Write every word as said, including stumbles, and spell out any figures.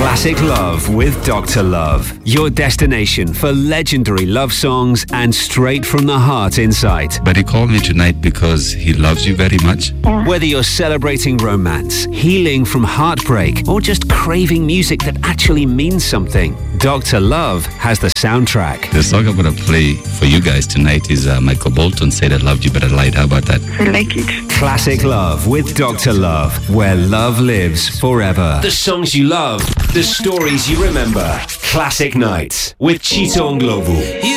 Classic Love with Doctor Love. Your destination for legendary love songs and straight from the heart insight. But he called me tonight because he loves you very much. Yeah. Whether you're celebrating romance, healing from heartbreak, or just craving music that actually means something, Doctor Love has the soundtrack. The song I'm going to play for you guys tonight is uh, Michael Bolton Said I Loved You But I Lied. How about that? I like it. Classic Love with Doctor Love, where love lives forever. The songs you love, the stories you remember. Classic Nights with Chito Nglovu.